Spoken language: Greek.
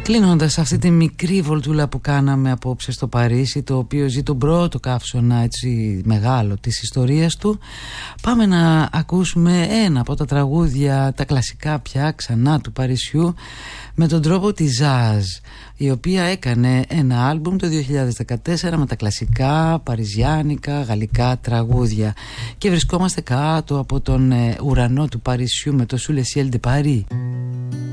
Κλείνοντας αυτή τη μικρή βολτούλα που κάναμε απόψε στο Παρίσι, το οποίο ζει τον πρώτο καύσωνα έτσι μεγάλο της ιστορίας του, πάμε να ακούσουμε ένα από τα τραγούδια, τα κλασικά πια ξανά του Παρισιού, με τον τρόπο της Ζάζ, η οποία έκανε ένα άλμπουμ το 2014 με τα κλασικά παριζιάνικα γαλλικά τραγούδια, και βρισκόμαστε κάτω από τον ουρανό του Παρισιού με το Sous le ciel de Paris.